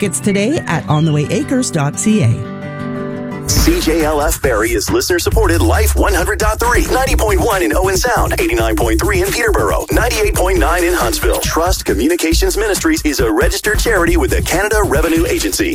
Tickets today at onthewayacres.ca. CJLF Barrie is listener-supported Life 100.3, 90.1 in Owen Sound, 89.3 in Peterborough, 98.9 in Huntsville. Trust Communications Ministries is a registered charity with the Canada Revenue Agency.